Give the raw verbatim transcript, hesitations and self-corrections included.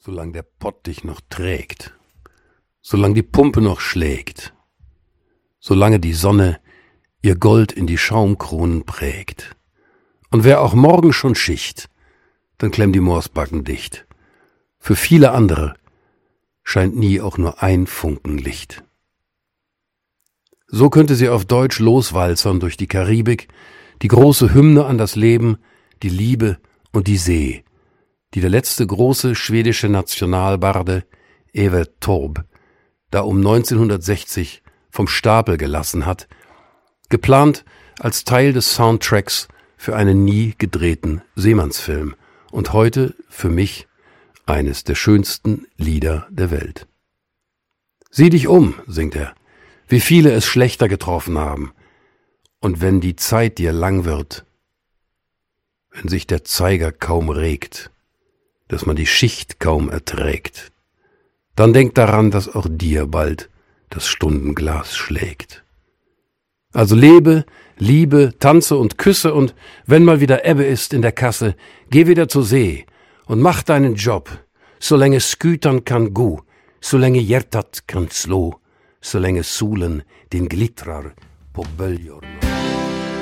solange der Pott dich noch trägt, solange die Pumpe noch schlägt, solange die Sonne ihr Gold in die Schaumkronen prägt. Und wer auch morgen schon Schicht, dann klemm die Morsbacken dicht. Für viele andere scheint nie auch nur ein Funken Licht. So könnte sie auf Deutsch loswalzern durch die Karibik, die große Hymne an das Leben, die Liebe und die See, die der letzte große schwedische Nationalbarde Evert Taube da um neunzehnhundertsechzig vom Stapel gelassen hat, geplant als Teil des Soundtracks für einen nie gedrehten Seemannsfilm und heute für mich eines der schönsten Lieder der Welt. Sieh dich um, singt er, wie viele es schlechter getroffen haben, und wenn die Zeit dir lang wird, wenn sich der Zeiger kaum regt, dass man die Schicht kaum erträgt, dann denk daran, dass auch dir bald das Stundenglas schlägt. Also lebe, liebe, tanze und küsse und wenn mal wieder Ebbe ist in der Kasse, geh wieder zur See und mach deinen Job, solange skütern kann gu, solange hjärtat kan slå, solange solen den glittrar på böljorna.